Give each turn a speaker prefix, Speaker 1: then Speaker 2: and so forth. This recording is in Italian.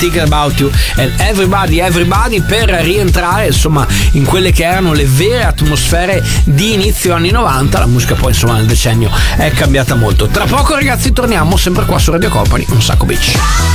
Speaker 1: Thinking About You and Everybody per rientrare insomma in quelle che erano le vere atmosfere di inizio anni 90. La musica poi insomma nel decennio è cambiata molto. Tra poco ragazzi torniamo sempre qua su Radio Company, Un Sacco Beach.